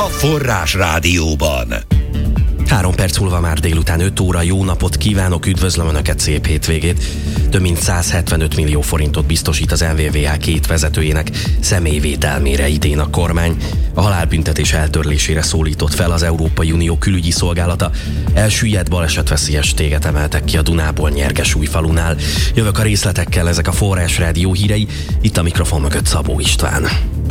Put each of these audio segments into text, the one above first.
a Forrás Rádióban. 3 perc múlva már délután 5 óra. Jó napot kívánok, üdvözlöm Önöket, szép hétvégét. Több mint 175 millió forintot biztosít az NVVH 2 vezetőjének személyvédelmére idén a kormány. A halálbüntetés eltörlésére szólított fel az Európai Unió külügyi szolgálata. Elsüllyedt balesetveszélyes téget emeltek ki a Dunából Nyergesújfalunál. Jövök a részletekkel, ezek a Forrás Rádió hírei, itt a mikrofon mögött Szabó István.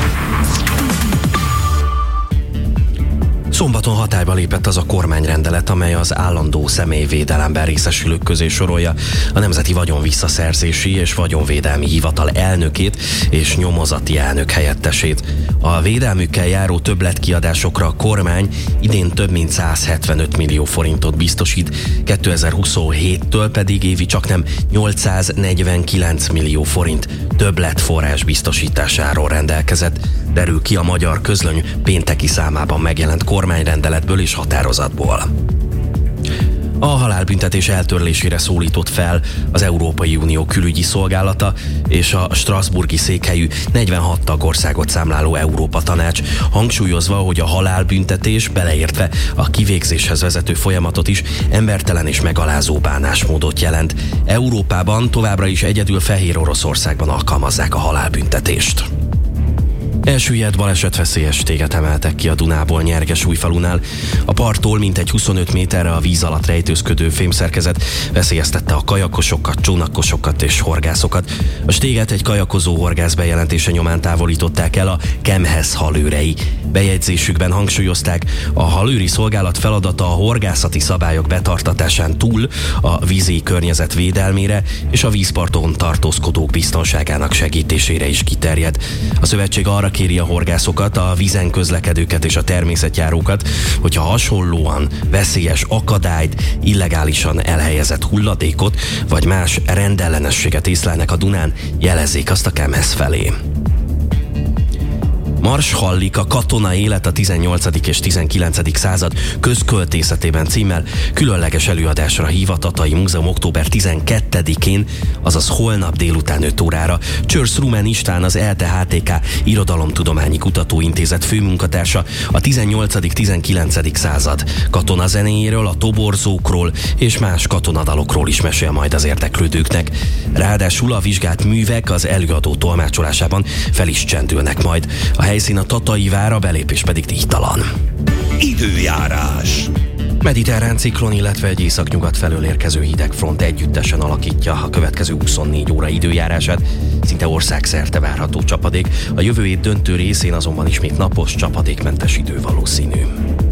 Szombaton hatályba lépett az a kormányrendelet, amely az állandó személyvédelemben részesülők közé sorolja a Nemzeti Vagyonvisszaszerzési és Vagyonvédelmi Hivatal elnökét és nyomozati elnök helyettesét. A védelmükkel járó többletkiadásokra a kormány idén több mint 175 millió forintot biztosít, 2027-től pedig évi csaknem 849 millió forint többletforrás biztosításáról rendelkezett, derül ki a Magyar Közlöny pénteki számában megjelent kormányrendeletből és határozatból. A halálbüntetés eltörlésére szólított fel az Európai Unió külügyi szolgálata és a strasbourgi székhelyű 46 tagországot számláló Európa Tanács, hangsúlyozva, hogy a halálbüntetés, beleértve a kivégzéshez vezető folyamatot is, embertelen és megalázó bánásmódot jelent. Európában továbbra is egyedül Fehér Oroszországban alkalmazzák a halálbüntetést. Elsüllyedt balesetveszélyes téget emeltek ki a Dunából Nyergesújfalunál. A parttól mintegy 25 méterre a víz alatt rejtőzködő fémszerkezet veszélyeztette a kajakosokat, csónakosokat és horgászokat. A stéget egy kajakozó horgász bejelentése nyomán távolították el a Kemhez halőrei. Bejegyzésükben hangsúlyozták, a halőri szolgálat feladata a horgászati szabályok betartatásán túl a vízi környezet védelmére és a vízparton tartózkodók biztonságának segítésére is kiterjed. A szövetség arra kéri a horgászokat, a vízen közlekedőket és a természetjárókat, hogyha hasonlóan veszélyes akadályt, illegálisan elhelyezett hulladékot vagy más rendellenességet észlelnek a Dunán, jelezzék azt a Kemhez felé. Mars hallik a katona élet a 18. és 19. század közköltészetében címmel különleges előadásra hív a Tatai Múzeum október 12-én, azaz holnap délután 5 órára. Csörsz Rumen István, az ELTE-HTK Irodalomtudományi Kutatóintézet főmunkatársa a 18.-19. század katonazenéjéről, a toborzókról és más katonadalokról is mesél majd az érdeklődőknek. Ráadásul a vizsgált művek az előadó tolmácsolásában fel is csendülnek majd. A helyszín a Tatai vár, a belépés pedig díjtalan. Időjárás. Mediterrán ciklon, illetve egy északnyugat felől érkező hidegfront együttesen alakítja a következő 24 óra időjárását. Szinte országszerte várható csapadék, a jövő hét döntő részén azonban ismét napos, csapadékmentes idő valószínű.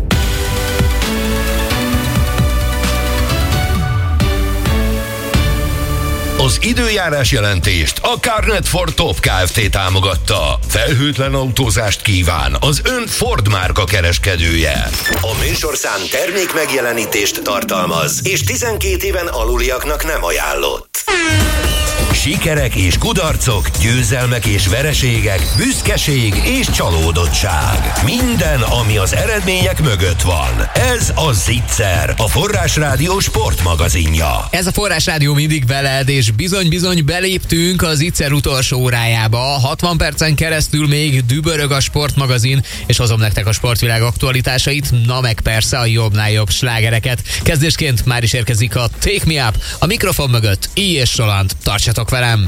Az időjárás jelentést a Carnet Ford Top Kft. Támogatta. Felhőtlen autózást kíván az ön Ford márka kereskedője. A műsorszám termék megjelenítést tartalmaz, és 12 éven aluliaknak nem ajánlott. Sikerek és kudarcok, győzelmek és vereségek, büszkeség és csalódottság. Minden, ami az eredmények mögött van. Ez a Zicser, a Forrás Rádió sportmagazinja. Ez a Forrás Rádió mindig veled, és bizony-bizony beléptünk az Zicser utolsó órájába. 60 percen keresztül még dübörög a sportmagazin, és hozom nektek a sportvilág aktualitásait, na meg persze a jobbnál jobb slágereket. Kezdésként már is érkezik a Take Me Up, a mikrofon mögött I. és Roland. Tartsatok velem!